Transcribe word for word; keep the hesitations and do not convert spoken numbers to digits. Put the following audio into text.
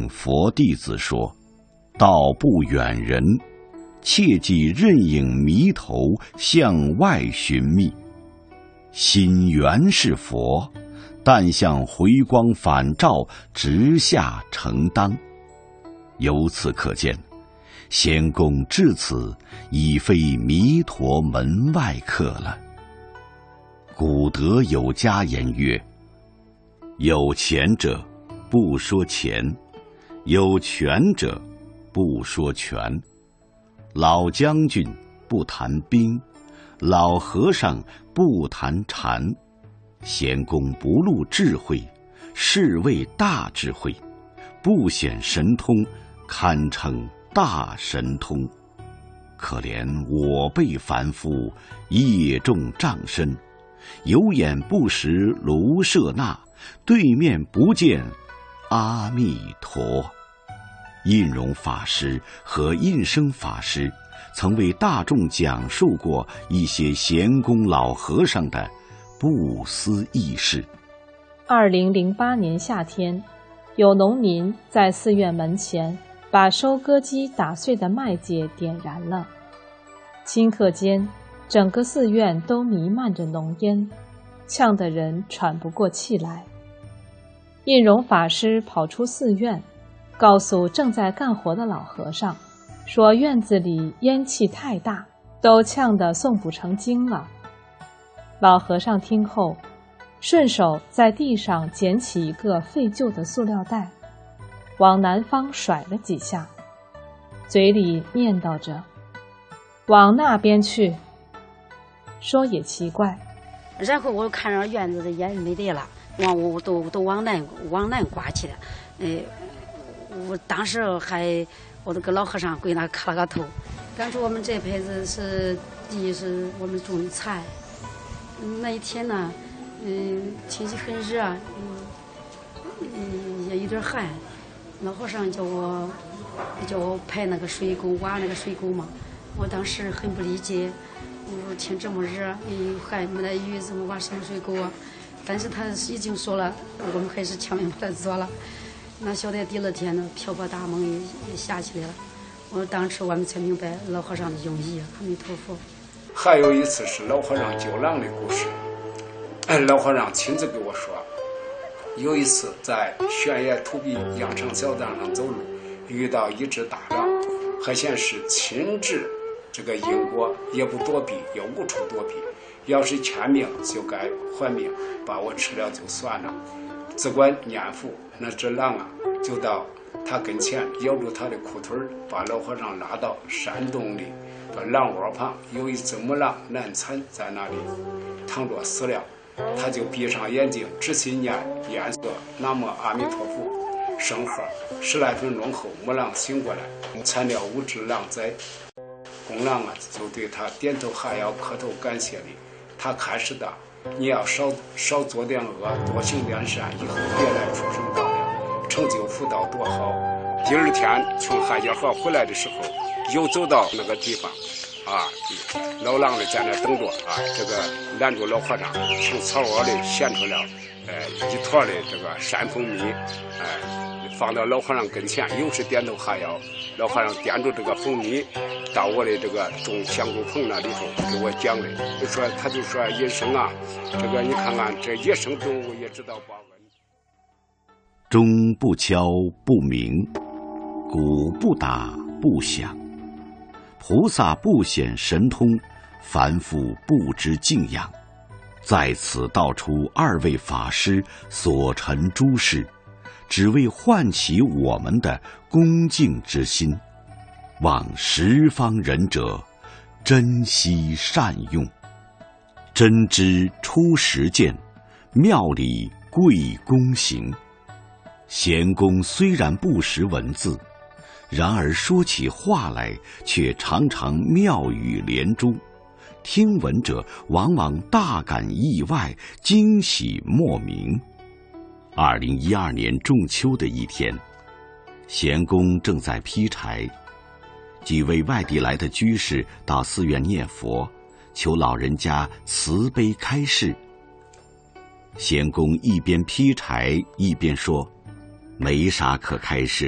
佛弟子说：道不远人，切忌任影迷头向外寻觅。心原是佛，但向回光返照直下承当。由此可见，仙公至此已非弥陀门外客了。古德有家言曰：有钱者不说钱，有权者不说权。老将军不谈兵，老和尚不谈禅。仙公不露智慧，是谓大智慧；不显神通，堪称大神通。可怜我辈凡夫，业重障身，有眼不识卢舍那，对面不见阿弥陀。印容法师和印生法师曾为大众讲述过一些贤公老和尚的不思议事。 二零零八年夏天，有农民在寺院门前把收割机打碎的麦秸点燃了，顷刻间整个寺院都弥漫着浓烟，呛得人喘不过气来。印容法师跑出寺院，告诉正在干活的老和尚，说院子里烟气太大，都呛得诵不成经了。老和尚听后，顺手在地上捡起一个废旧的塑料袋，往南方甩了几下，嘴里念叨着：往那边去。说也奇怪， 然后我看着院子的烟没得了，往我都都往南往南刮去了。呃，我当时还我都跟老和尚跪那磕了个头，感觉我们这辈子是第一是我们种的菜。那一天呢，嗯，天气很热，嗯，嗯，也有点寒。老和尚叫我叫我排那个水沟，挖那个水沟嘛。我当时很不理解，我说天这么热，又寒没得雨，怎么挖什么水沟啊？但是他已经说了，我们还是强行把它做了。那晓得第二天呢，瓢泼大梦也也下起来了。我当时我们才明白老和尚的用意。阿弥陀佛。 还有一次是老和尚救狼的故事，老和尚亲自给我说，有一次在悬崖土壁羊肠小道上走路，遇到一只大狼，还显示亲治这个因果，也不躲避，也无处躲避，要是欠命就该还命，把我吃了就算了。只管念佛，那只狼啊就到他跟前咬住他的裤腿，把老和尚拉到山洞里，把狼窝旁有一只母狼难产在那里躺着死了，他就闭上眼睛仔细念念诵南无阿弥陀佛圣号，十来分钟后母狼醒过来，产了五只狼崽。公狼啊就对他点头哈腰磕头感谢礼，他开始的你要少少做点恶，多行点善，以后别来畜生道了，成就福道多好。第二天从海家河回来的时候，又走到那个地方啊，老狼的在那等着啊，这个拦住老和尚，从草窝里衔出了呃一坨的这个山蜂蜜，哎、呃，放到老和尚跟前，又是点头哈腰。老和尚掂住这个蜂蜜到我的这个种香菇棚那里头给我讲的，就说他就说野生啊，这个你看看这野生动物也知道报恩。 钟不敲不鸣，鼓不打不响，菩萨不显神通，凡夫不知敬仰。在此道出二位法师所陈诸事，只为唤起我们的恭敬之心，望十方仁者珍惜善用。真知出实践，妙理贵公行。贤公虽然不识文字，然而说起话来却常常妙语连珠，听闻者往往大感意外，惊喜莫名。二零一二年仲秋的一天，贤公正在劈柴，几位外地来的居士到寺院念佛，求老人家慈悲开示。贤公一边劈柴一边说：没啥可开示